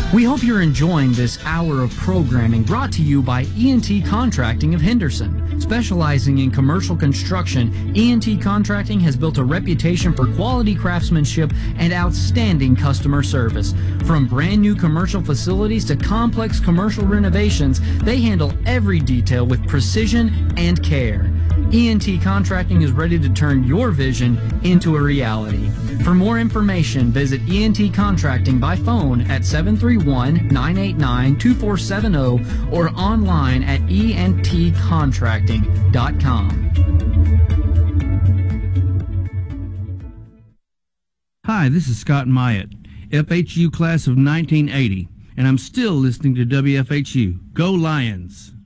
We hope you're enjoying this hour of programming brought to you by E&T Contracting of Henderson. Specializing in commercial construction, E&T Contracting has built a reputation for quality craftsmanship and outstanding customer service. From brand new commercial facilities to complex commercial renovations, they handle every detail with precision and care. E&T Contracting is ready to turn your vision into a reality. For more information, visit E&T Contracting by phone at 731-989-2470 or online at entcontracting.com. Hi, this is Scott Myatt, FHU class of 1980, and I'm still listening to WFHU. Go Lions!